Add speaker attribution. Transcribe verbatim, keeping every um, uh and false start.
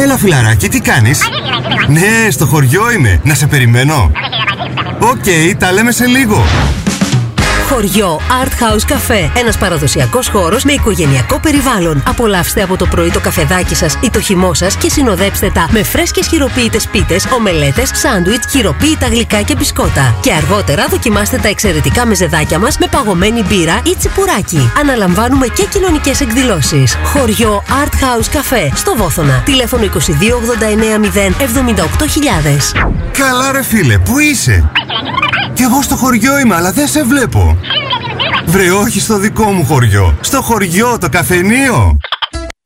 Speaker 1: Έλα φιλαράκι, τι κάνεις? Ναι, στο χωριό είμαι. Να σε περιμένω. Οκ, okay, τα λέμε σε λίγο.
Speaker 2: Χωριό Art House Café. Ένας παραδοσιακός χώρος με οικογενειακό περιβάλλον. Απολαύστε από το πρωί το καφεδάκι σας ή το χυμό σας και συνοδέψτε τα με φρέσκες χειροποίητες πίτες, ομελέτες, σάντουιτς, χειροποίητα γλυκά και μπισκότα. Και αργότερα δοκιμάστε τα εξαιρετικά μεζεδάκια μας με παγωμένη μπύρα ή τσιπουράκι. Αναλαμβάνουμε και κοινωνικές εκδηλώσεις. Χωριό Art House Café στο Βόθωνα. Τηλέφωνο είκοσι δύο ογδόντα εννέα μηδέν εβδομήντα οκτώ χιλιάδες.
Speaker 1: Καλά ρε φίλε, πού είσαι? Κι εγώ στο χωριό είμαι, αλλά δεν σε βλέπω. Βρε, όχι στο δικό μου χωριό. Στο χωριό, το καφενείο.